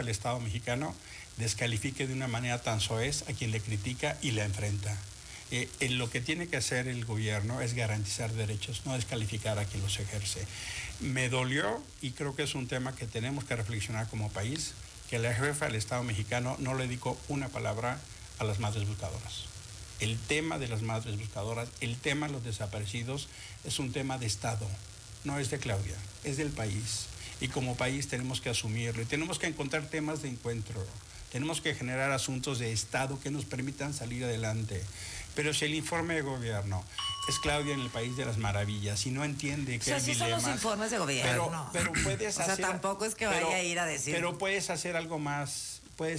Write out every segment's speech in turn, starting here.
del Estado mexicano descalifique de una manera tan soez a quien le critica y la enfrenta. Lo que tiene que hacer el gobierno es garantizar derechos, no descalificar a quien los ejerce. Me dolió, y creo que es un tema que tenemos que reflexionar como país, que la jefa del Estado mexicano no le dedicó una palabra a las madres buscadoras. El tema de las madres buscadoras, el tema de los desaparecidos, es un tema de Estado, no es de Claudia, es del país. Y como país tenemos que asumirlo y tenemos que encontrar temas de encuentro. Tenemos que generar asuntos de Estado que nos permitan salir adelante. Pero si el informe de gobierno es Claudia en el País de las Maravillas y no entiende que el dilema... son los informes de gobierno. Pero puedes hacer... O sea, tampoco es que vaya a ir a decir... Pero puedes hacer algo más,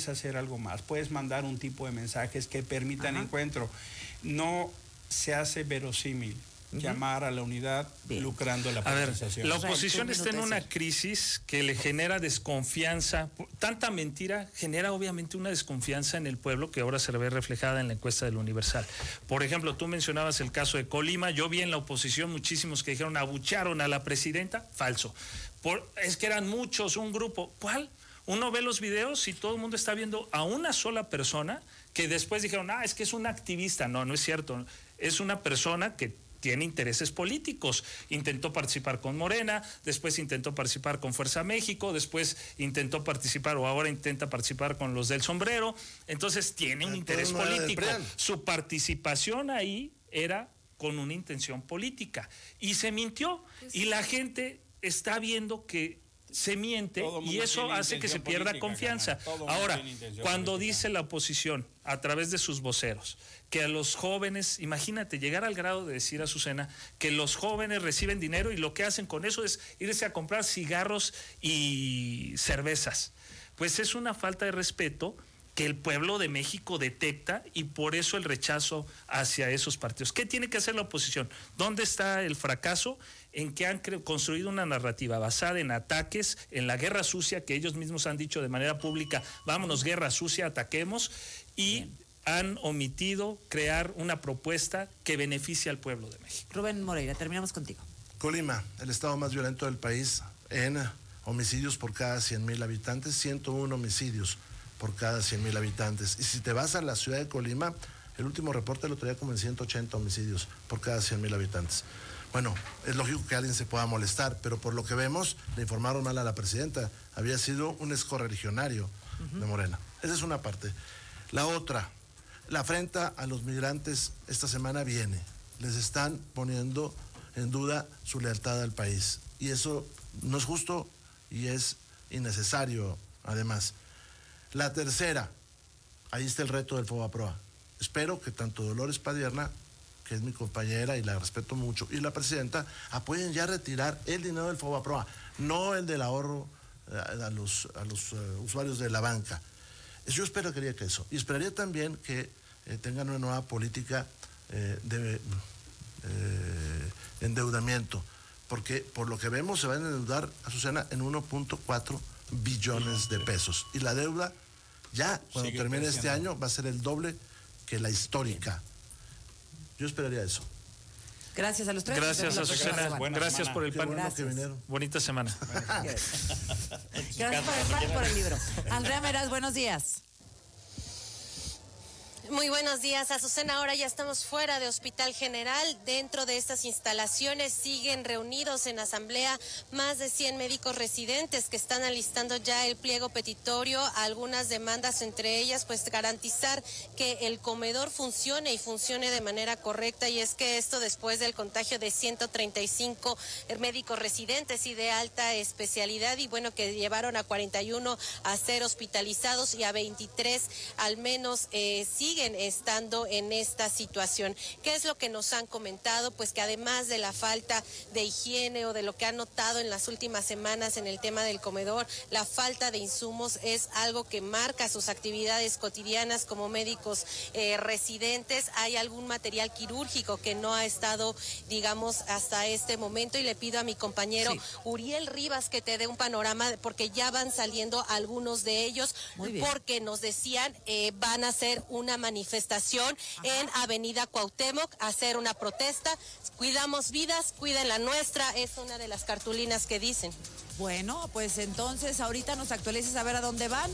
puedes mandar un tipo de mensajes que permitan encuentro. No se hace verosímil llamar a la unidad lucrando la polarización. La oposición está en una crisis que le genera desconfianza. Tanta mentira genera obviamente una desconfianza en el pueblo que ahora se ve reflejada en la encuesta del Universal. Por ejemplo, tú mencionabas el caso de Colima. Yo vi en la oposición muchísimos que dijeron abucharon a la presidenta. Falso. Es que eran muchos, un grupo. ¿Cuál? Uno ve los videos y todo el mundo está viendo a una sola persona que después dijeron, es que es una activista. No, no es cierto. Es una persona que tiene intereses políticos. Intentó participar con Morena, después intentó participar con Fuerza México, después intentó participar o ahora intenta participar con los del sombrero. Entonces tiene un interés político. Su participación ahí era con una intención política y se mintió. Y la gente está viendo que se miente y eso hace que se pierda confianza. Ahora, cuando dice la oposición a través de sus voceros que a los jóvenes, imagínate, llegar al grado de decir a Azucena que los jóvenes reciben dinero y lo que hacen con eso es irse a comprar cigarros y cervezas. Pues es una falta de respeto que el pueblo de México detecta y por eso el rechazo hacia esos partidos. ¿Qué tiene que hacer la oposición? ¿Dónde está el fracaso? En que han construido una narrativa basada en ataques, en la guerra sucia, que ellos mismos han dicho de manera pública, vámonos, guerra sucia, ataquemos, y han omitido crear una propuesta que beneficie al pueblo de México. Rubén Moreira, terminamos contigo. Colima, el estado más violento del país en homicidios por cada 100,000 habitantes, 101 homicidios por cada 100,000 habitantes. Y si te vas a la ciudad de Colima, el último reporte lo traía como en 180 homicidios por cada 100,000 habitantes. Bueno, es lógico que alguien se pueda molestar, pero por lo que vemos, le informaron mal a la presidenta. Había sido un excorreligionario de Morena. Esa es una parte. La otra, la afrenta a los migrantes esta semana viene. Les están poniendo en duda su lealtad al país. Y eso no es justo y es innecesario, además. La tercera, ahí está el reto del FOBAPROA. Espero que tanto Dolores Padierna, que es mi compañera y la respeto mucho, y la presidenta, apoyen ya retirar el dinero del FOBAPROA, no el del ahorro a los usuarios de la banca. Yo esperaría que eso. Y esperaría también que tengan una nueva política de endeudamiento, porque por lo que vemos se van a endeudar, Azucena, en 1.4 billones de pesos. Y la deuda, ya cuando termine este año, va a ser el doble que la histórica. Yo esperaría eso. Gracias a los tres. Gracias, Azucena. Gracias por el pan. Bonita semana. Gracias por el pan y por el libro. Andrea Meraz, buenos días. Muy buenos días, Azucena. Ahora ya estamos fuera de Hospital General. Dentro de estas instalaciones siguen reunidos en asamblea más de 100 médicos residentes que están alistando ya el pliego petitorio, algunas demandas, entre ellas pues garantizar que el comedor funcione y funcione de manera correcta, y es que esto después del contagio de 135 médicos residentes y de alta especialidad, y bueno, que llevaron a 41 a ser hospitalizados y a 23 al menos siguen estando en esta situación. ¿Qué es lo que nos han comentado? Pues que además de la falta de higiene o de lo que han notado en las últimas semanas en el tema del comedor, la falta de insumos es algo que marca sus actividades cotidianas como médicos residentes. Hay algún material quirúrgico que no ha estado, digamos, hasta este momento, y le pido a mi compañero Uriel Rivas que te dé un panorama, porque ya van saliendo algunos de ellos, porque nos decían van a hacer una manifestación en Avenida Cuauhtémoc, hacer una protesta. Cuidamos vidas, cuiden la nuestra, es una de las cartulinas que dicen. Bueno, pues entonces ahorita nos actualizas a ver a dónde van.